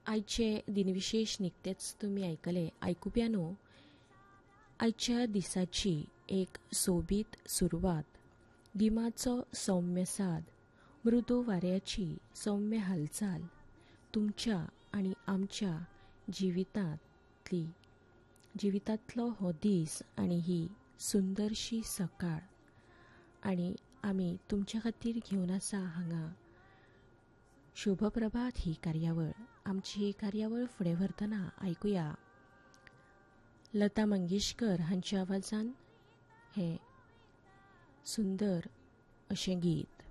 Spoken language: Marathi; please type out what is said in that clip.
आयचे दिनविशेष निकतेच तुम्ही ऐकुप्या न्हू. आयच्या दिसाची एक सोबीत सुरवात, गिमाचो सौम्य साद, मृदू वाऱ्याची सौम्य हालचाल तुमच्या आणि आमच्या जिवितांतलो हो दीस आणि ही सुंदरशी सकाळ. आणि आमी तुमच्या खातीर घेवन आसा हांगा शुभप्रभात ही कार्यावळ. आमची ही कार्यावळ फुडें व्हरतना आयकुया लता मंगेशकर हांच्या आवाजान हें सुंदर अशें गीत.